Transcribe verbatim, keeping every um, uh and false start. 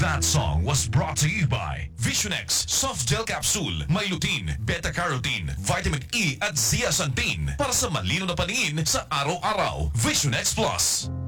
That song was brought to you by Visionex Soft Gel Capsule, may lutein, beta-carotene, vitamin E at zeaxanthin para sa malino na paningin sa araw-araw. Visionex Plus.